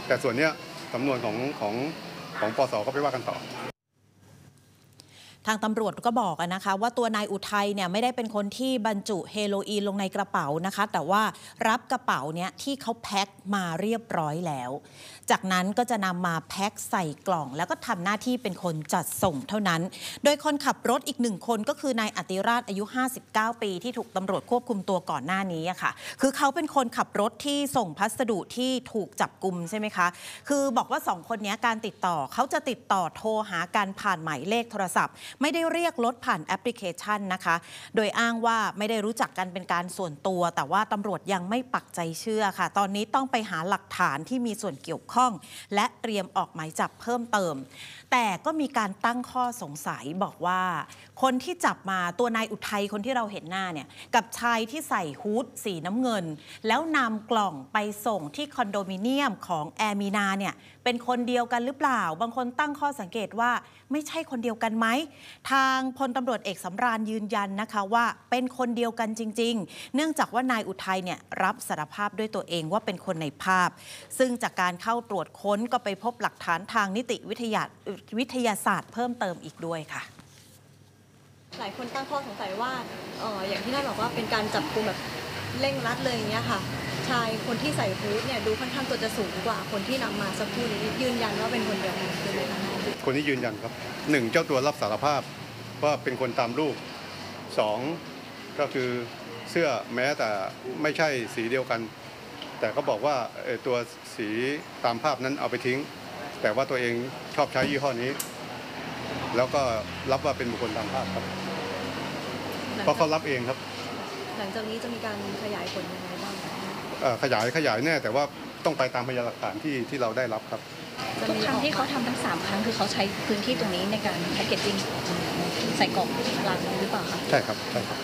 แต่ส่วนเนี้ยสำนวนของปสก็ไปว่ากันต่อทางตำรวจก็บอกนะคะว่าตัวนายอุทัยเนี่ยไม่ได้เป็นคนที่บรรจุเฮโรอีนลงในกระเป๋านะคะแต่ว่ารับกระเป๋าเนี่ยที่เขาแพ็คมาเรียบร้อยแล้วจากนั้นก็จะนำมาแพ็คใส่กล่องแล้วก็ทำหน้าที่เป็นคนจัดส่งเท่านั้นโดยคนขับรถอีก1คนก็คือนายอติราชอายุ59ปีที่ถูกตำรวจควบคุมตัวก่อนหน้านี้ค่ะคือเขาเป็นคนขับรถที่ส่งพัสดุที่ถูกจับกุมใช่ไหมคะคือบอกว่า2คนนี้การติดต่อเขาจะติดต่อโทรหากันผ่านหมายเลขโทรศัพท์ไม่ได้เรียกรถผ่านแอปพลิเคชันนะคะโดยอ้างว่าไม่ได้รู้จักกันเป็นการส่วนตัวแต่ว่าตำรวจยังไม่ปักใจเชื่อค่ะตอนนี้ต้องไปหาหลักฐานที่มีส่วนเกี่ยวข้องและเตรียมออกหมายจับเพิ่มเติมแต่ก็มีการตั้งข้อสงสัยบอกว่าคนที่จับมาตัวนายอุทัยคนที่เราเห็นหน้าเนี่ยกับชายที่ใส่ฮู้ดสีน้ำเงินแล้วนำกล่องไปส่งที่คอนโดมิเนียมของแอร์มีนาเนี่ยเป็นคนเดียวกันหรือเปล่าบางคนตั้งข้อสังเกตว่าไม่ใช่คนเดียวกันไหมทางพลตำรวจเอกสำราญยืนยันนะคะว่าเป็นคนเดียวกันจริงๆเนื่องจากว่านายอุทัยเนี่ยรับสารภาพด้วยตัวเองว่าเป็นคนในภาพซึ่งจากการเข้าตรวจค้นก็ไปพบหลักฐานทางนิติวิทยาศาสตร์เพิ่มเติมอีกด้วยค่ะหลายคนตั้งข้อสงสัยว่าอย่างที่ท่านบอกว่าเป็นการจับกุมแบบเร่งรัดเลยอย่างเงี้ยค่ะชายคนที่ใส่ฮู้ดเนี่ยดูค่อนข้างตัวจะสูงกว่าคนที่นำมาสักครู่นี้ยืนยันว่าเป็นคนเดียวกันใช่ไหมคะคนนี้ยืนยันครับ1เจ้าตัวรับสารภาพว่าเป็นคนตามรูป2ก็คือเสื้อแม้แต่ไม่ใช่สีเดียวกันแต่ก็บอกว่าตัวสีตามภาพนั้นเอาไปทิ้งแต่ว่าตัวเองชอบใช้ยี่ห้อนี้แล้วก็รับว่าเป็นบุคคลตามภาพครับเพราะเขารับเองครับหลังจากนี้จะมีการขยายผลยังไงบ้างขยายแน่แต่ว่าต้องไปตามพยานหลักฐานที่เราได้รับครับทุกครั้งที่เขาทำทั้ง3ครั้งคือเขาใช้พื้นที่ตรงนี้ในการแพ็กเกจจิ้งใส่กล่องลังหรือเปล่าคะใช่ครับใช่ครับ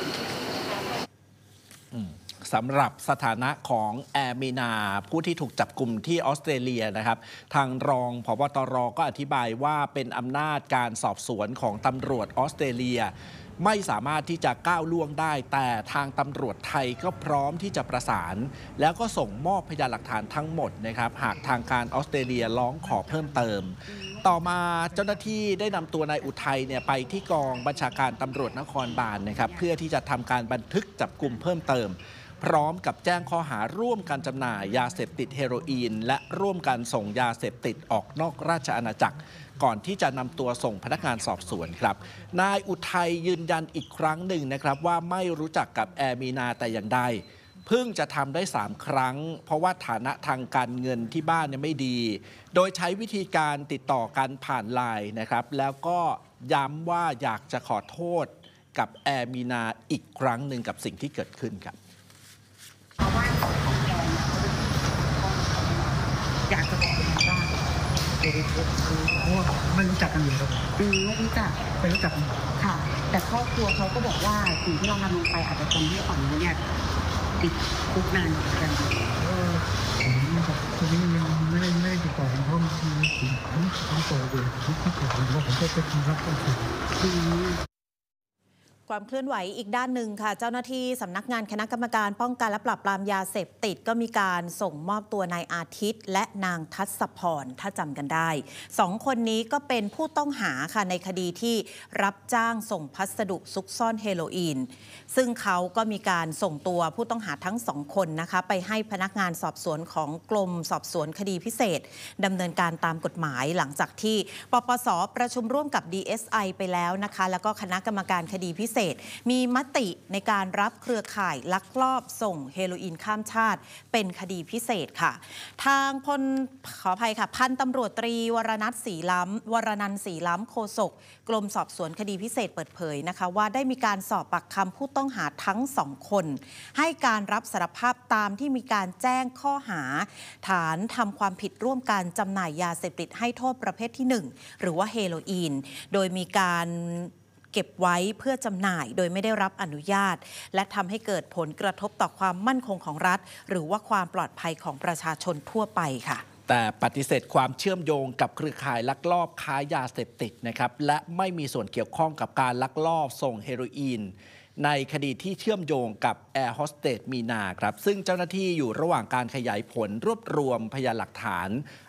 สำหรับสถานะของแอร์มีนาผู้ที่ถูกจับกลุ่มที่ออสเตรเลียนะครับทางรองผบตรก็อธิบายว่าเป็นอำนาจการสอบสวนของตำรวจออสเตรเลียไม่สามารถที่จะก้าวล่วงได้แต่ทางตำรวจไทยก็พร้อมที่จะประสานแล้วก็ส่งมอบพยานหลักฐานทั้งหมดนะครับหากทางการออสเตรเลียร้องขอเพิ่มเติมต่อมาเจ้าหน้าที่ได้นำตัวนายอุทัยเนี่ยไปที่กองบัญชาการตำรวจนครบาลนะครับเพื่อที่จะทำการบันทึกจับกุมเพิ่มเติมพร้อมกับแจ้งข้อหาร่วมกันจำหน่ายยาเสพติดเฮโรอีนและร่วมกันส่งยาเสพติดออกนอกราชอาณาจักรก่อนที่จะนำตัวส่งพนักงานสอบสวนครับนายอุทัยยืนยันอีกครั้งหนึ่งนะครับว่าไม่รู้จักกับแอร์มีนาแต่อย่างใดเพิ่งจะทำได้3ครั้งเพราะว่าฐานะทางการเงินที่บ้านเนี่ยไม่ดีโดยใช้วิธีการติดต่อกันผ่านไลน์นะครับแล้วก็ย้ำว่าอยากจะขอโทษกับแอร์มีนาอีกครั้งหนึ่งกับสิ่งที่เกิดขึ้นครับอยากจะบอกอะไรบ้างเพราะว่าไม่รู้จักกันอยู่ครับไม่รู้จักไม่รู้จักค่ะแต่ครอบครัวเขาก็บอกว่าสิ่งที่เราทำลงไปอาจจะทำให้ฝั่งนู้นเนี่ยติดคุกนานเหมือนกันผมกับคนนี้ยังไม่ได้ติดต่อกันเพราะผมต่อเลยผมก็ขอว่าผมก็เป็นรับต้นทุนความเคลื่อนไหวอีกด้านหนึ่งค่ะเจ้าหน้าที่สำนักงานคณะกรรมการป้องกันและปราบปรามยาเสพติดก็มีการส่งมอบตัวนายอาทิตย์และนางทัศพรถ้าจำกันได้2คนนี้ก็เป็นผู้ต้องหาค่ะในคดีที่รับจ้างส่งพัสดุซุกซ่อนเฮโรอีนซึ่งเขาก็มีการส่งตัวผู้ต้องหาทั้ง2คนนะคะไปให้พนักงานสอบสวนของกรมสอบสวนคดีพิเศษดำเนินการตามกฎหมายหลังจากที่ปปส.ประชุมร่วมกับ DSI ไปแล้วนะคะแล้วก็คณะกรรมการคดีพิเศษมีมติในการรับเครือข่ายลักลอบส่งเฮโรอีนข้ามชาติเป็นคดีพิเศษค่ะทางขออภัยค่ะพันตำรวจตรีวรนันท์ศรีล้ำโฆษกกรมสอบสวนคดีพิเศษเปิดเผยนะคะว่าได้มีการสอบปากคำผู้ต้องหาทั้ง2คนให้การรับสารภาพตามที่มีการแจ้งข้อหาฐานทำความผิดร่วมกันจำหน่ายยาเสพติดให้โทษประเภทที่1หรือว่าเฮโรอีนโดยมีการเก็บไว้เพื่อจำหน่ายโดยไม่ได้รับอนุญาตและทำให้เกิดผลกระทบต่อความมั่นคงของรัฐหรือว่าความปลอดภัยของประชาชนทั่วไปค่ะแต่ปฏิเสธความเชื่อมโยงกับเครือข่ายลักลอบค้ายาเสพติดนะครับและไม่มีส่วนเกี่ยวข้องกับการลักลอบส่งเฮโรอีนในคดีที่เชื่อมโยงกับแอร์โฮสเตสมีนาครับซึ่งเจ้าหน้าที่อยู่ระหว่างการขยายผลรวบรวมพยานหลักฐาน